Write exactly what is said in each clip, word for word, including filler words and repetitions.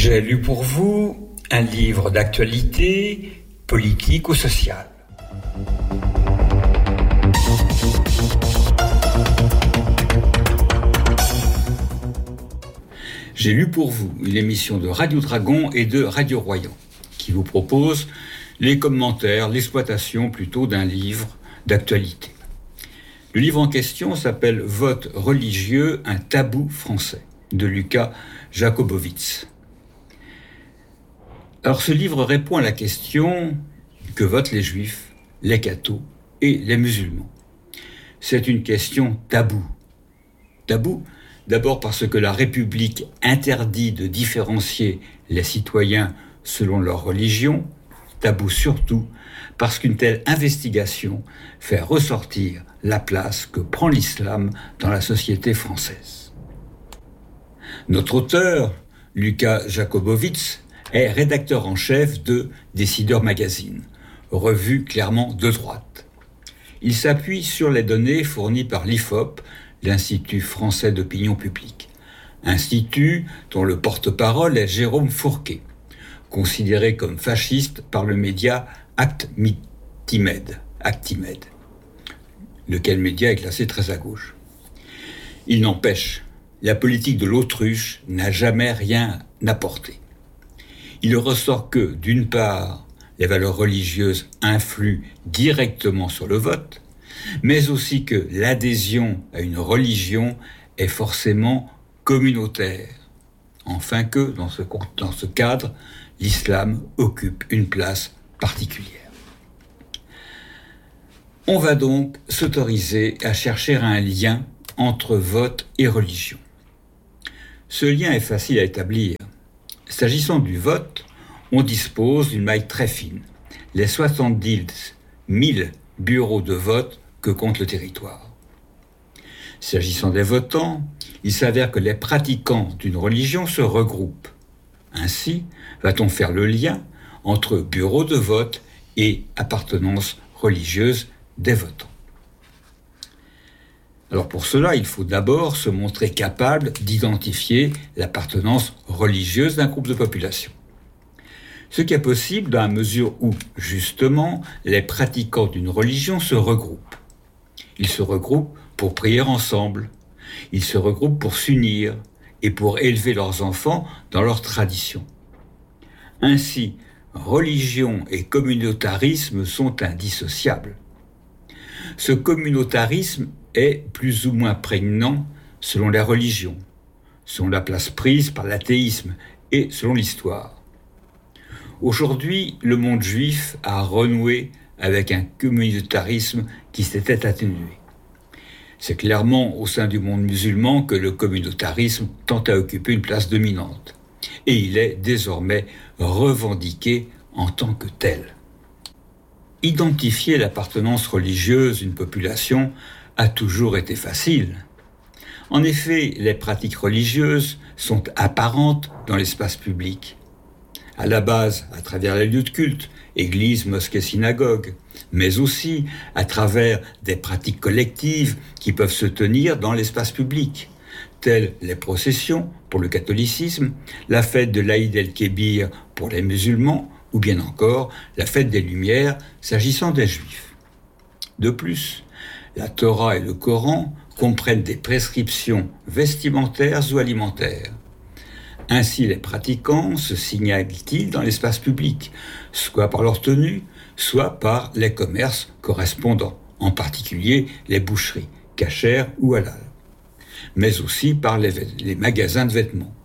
J'ai lu pour vous un livre d'actualité politique ou sociale. J'ai lu pour vous une émission de Radio Dragon et de Radio Royan qui vous propose les commentaires, l'exploitation plutôt d'un livre d'actualité. Le livre en question s'appelle « Vote religieux, un tabou français » de Lucas Jacobowitz. Alors ce livre répond à la question que votent les juifs, les cathos et les musulmans. C'est une question taboue. Tabou, d'abord parce que la République interdit de différencier les citoyens selon leur religion. Tabou surtout parce qu'une telle investigation fait ressortir la place que prend l'islam dans la société française. Notre auteur, Lucas Jacobowitz, est rédacteur en chef de Décideur Magazine, revue clairement de droite. Il s'appuie sur les données fournies par l'I F O P, l'Institut français d'opinion publique, institut dont le porte-parole est Jérôme Fourquet, considéré comme fasciste par le média Actimed, Actimed, lequel média est classé très à gauche. Il n'empêche, la politique de l'autruche n'a jamais rien apporté. Il ressort que, d'une part, les valeurs religieuses influent directement sur le vote, mais aussi que l'adhésion à une religion est forcément communautaire. Enfin que, dans ce, dans ce cadre, l'islam occupe une place particulière. On va donc s'autoriser à chercher un lien entre vote et religion. Ce lien est facile à établir. S'agissant du vote, on dispose d'une maille très fine, les soixante-dix mille bureaux de vote que compte le territoire. S'agissant des votants, il s'avère que les pratiquants d'une religion se regroupent. Ainsi, va-t-on faire le lien entre bureaux de vote et appartenance religieuse des votants. Alors pour cela, il faut d'abord se montrer capable d'identifier l'appartenance religieuse d'un groupe de population. Ce qui est possible dans la mesure où, justement, les pratiquants d'une religion se regroupent. Ils se regroupent pour prier ensemble, ils se regroupent pour s'unir et pour élever leurs enfants dans leur tradition. Ainsi, religion et communautarisme sont indissociables. Ce communautarisme est plus ou moins prégnant selon les religions, selon la place prise par l'athéisme et selon l'histoire. Aujourd'hui, le monde juif a renoué avec un communautarisme qui s'était atténué. C'est clairement au sein du monde musulman que le communautarisme tend à occuper une place dominante. Et il est désormais revendiqué en tant que tel. Identifier l'appartenance religieuse d'une population a toujours été facile. En effet, les pratiques religieuses sont apparentes dans l'espace public. À la base, à travers les lieux de culte, églises, mosquées, synagogues, mais aussi à travers des pratiques collectives qui peuvent se tenir dans l'espace public, telles les processions pour le catholicisme, la fête de l'Aïd el-Kébir pour les musulmans, ou bien encore la fête des Lumières s'agissant des Juifs. De plus, la Torah et le Coran comprennent des prescriptions vestimentaires ou alimentaires. Ainsi, les pratiquants se signalent-ils dans l'espace public, soit par leur tenue, soit par les commerces correspondants, en particulier les boucheries, cachères ou halal, mais aussi par les, les magasins de vêtements.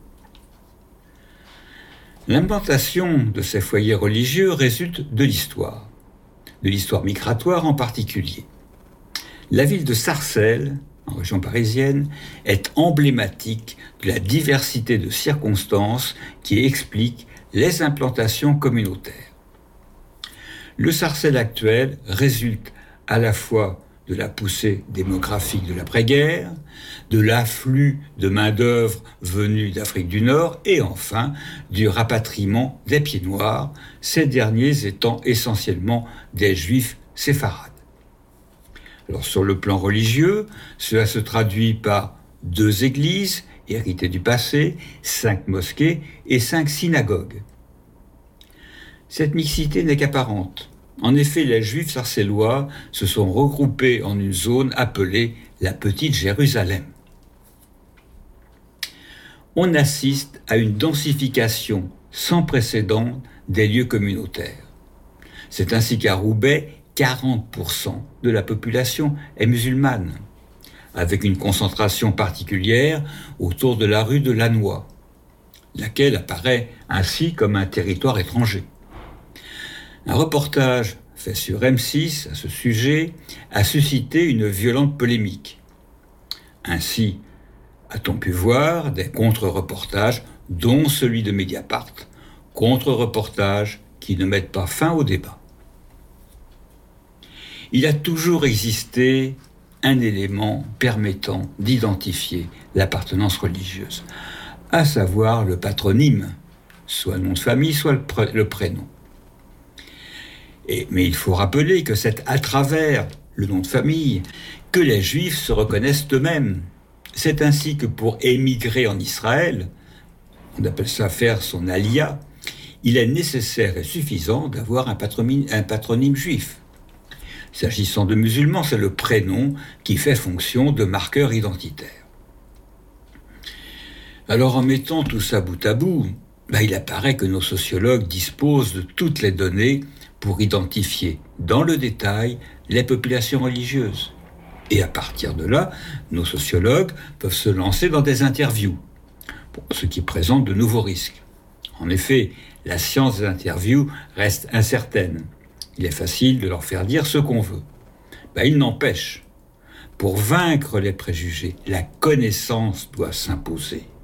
L'implantation de ces foyers religieux résulte de l'histoire, de l'histoire migratoire en particulier. La ville de Sarcelles, en région parisienne, est emblématique de la diversité de circonstances qui expliquent les implantations communautaires. Le Sarcelles actuel résulte à la fois de la poussée démographique de l'après-guerre, de l'afflux de main-d'œuvre venue d'Afrique du Nord et enfin du rapatriement des pieds noirs, ces derniers étant essentiellement des juifs séfarades. Alors sur le plan religieux, cela se traduit par deux églises héritées du passé, cinq mosquées et cinq synagogues. Cette mixité n'est qu'apparente. En effet, les Juifs sarcellois se sont regroupés en une zone appelée la Petite Jérusalem. On assiste à une densification sans précédent des lieux communautaires. C'est ainsi qu'à Roubaix, quarante pour cent de la population est musulmane, avec une concentration particulière autour de la rue de Lannoy, laquelle apparaît ainsi comme un territoire étranger. Un reportage fait sur M six à ce sujet a suscité une violente polémique. Ainsi, a-t-on pu voir des contre-reportages, dont celui de Mediapart, contre-reportages qui ne mettent pas fin au débat. Il a toujours existé un élément permettant d'identifier l'appartenance religieuse, à savoir le patronyme, soit le nom de famille, soit le, pr- le prénom. Et, mais il faut rappeler que c'est à travers le nom de famille que les Juifs se reconnaissent eux-mêmes. C'est ainsi que pour émigrer en Israël, on appelle ça faire son alia, il est nécessaire et suffisant d'avoir un patronyme, un patronyme juif. S'agissant de musulmans, c'est le prénom qui fait fonction de marqueur identitaire. Alors en mettant tout ça bout à bout, ben, il apparaît que nos sociologues disposent de toutes les données pour identifier dans le détail les populations religieuses. Et à partir de là, nos sociologues peuvent se lancer dans des interviews, ce qui présente de nouveaux risques. En effet, la science des interviews reste incertaine. Il est facile de leur faire dire ce qu'on veut. Ben, il n'empêche, pour vaincre les préjugés, la connaissance doit s'imposer.